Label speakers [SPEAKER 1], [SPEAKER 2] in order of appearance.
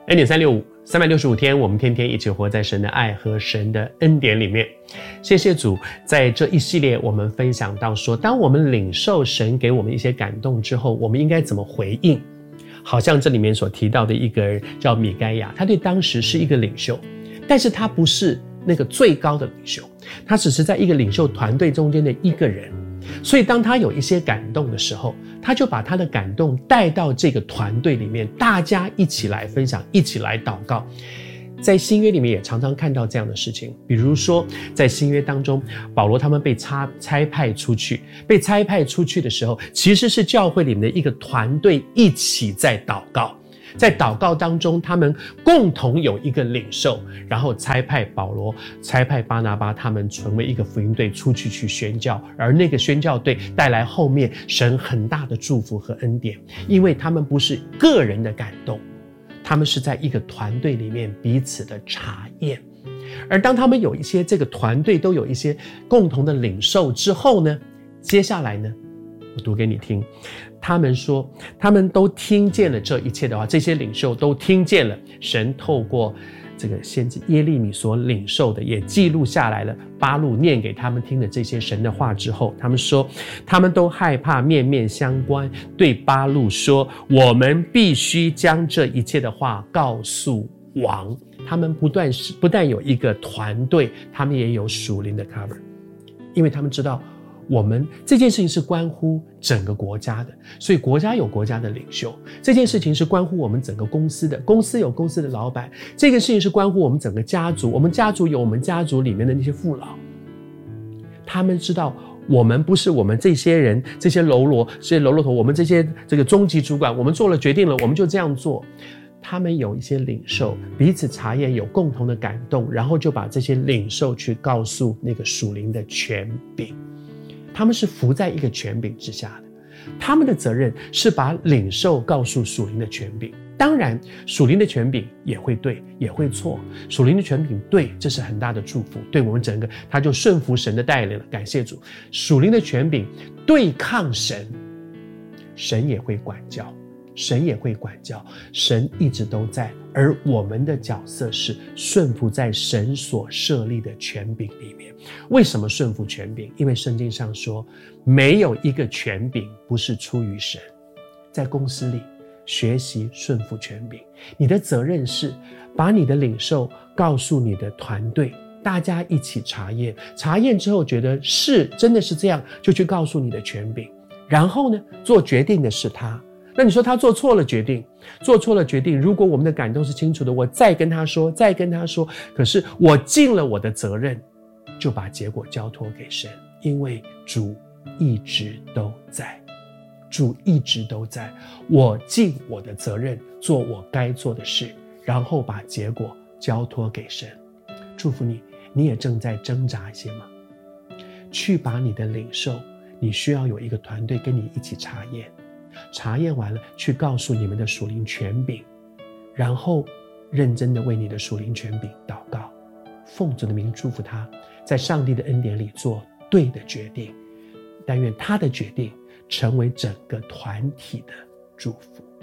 [SPEAKER 1] 恩典365，365天，我们天天一起活在神的爱和神的恩典里面。谢谢主，在这一系列我们分享到说，当我们领受神给我们一些感动之后，我们应该怎么回应？好像这里面所提到的一个人叫米该亚，他对当时是一个领袖，但是他不是那个最高的领袖，他只是在一个领袖团队中间的一个人。所以当他有一些感动的时候，他就把他的感动带到这个团队里面，大家一起来分享，一起来祷告。在新约里面也常常看到这样的事情，比如说在新约当中，保罗他们被差派出去的时候，其实是教会里面的一个团队一起在祷告。在祷告当中，他们共同有一个领袖，然后差派保罗、差派巴拿巴，他们成为一个福音队出去宣教，而那个宣教队带来后面神很大的祝福和恩典，因为他们不是个人的感动，他们是在一个团队里面彼此的查验。而当他们有一些这个团队都有一些共同的领受之后呢，接下来呢，我读给你听。他们说他们都听见了这一切的话，这些领袖都听见了神透过这个先知耶利米所领受的，也记录下来了巴录念给他们听的这些神的话之后，他们说他们都害怕，面面相关，对巴录说，我们必须将这一切的话告诉王。他们不但有一个团队，他们也有属灵的 cover， 因为他们知道我们这件事情是关乎整个国家的，所以国家有国家的领袖，这件事情是关乎我们整个公司的，公司有公司的老板，这个事情是关乎我们整个家族，我们家族有我们家族里面的那些父老。他们知道我们不是我们这些人，这些喽啰头，我们这些这个中级主管，我们做了决定了，我们就这样做。他们有一些领袖彼此查验，有共同的感动，然后就把这些领袖去告诉那个属灵的权柄。他们是服在一个权柄之下的，他们的责任是把领受告诉属灵的权柄。当然属灵的权柄也会对也会错，属灵的权柄对，这是很大的祝福，对我们整个他就顺服神的带领了，感谢主。属灵的权柄对抗神，神也会管教，神也会管教，神一直都在，而我们的角色是顺服在神所设立的权柄里面。为什么顺服权柄？因为圣经上说，没有一个权柄不是出于神。在公司里学习顺服权柄，你的责任是把你的领受告诉你的团队，大家一起查验，查验之后觉得是真的是这样，就去告诉你的权柄，然后呢，做决定的是他。那你说他做错了决定，如果我们的感动是清楚的，我再跟他说，可是我尽了我的责任，就把结果交托给神，因为主一直都在，我尽我的责任，做我该做的事，然后把结果交托给神。祝福你，你也正在挣扎一些吗？去把你的领受，你需要有一个团队跟你一起查验完了，去告诉你们的属灵权柄，然后认真的为你的属灵权柄祷告，奉主的名祝福他，在上帝的恩典里做对的决定，但愿他的决定成为整个团体的祝福。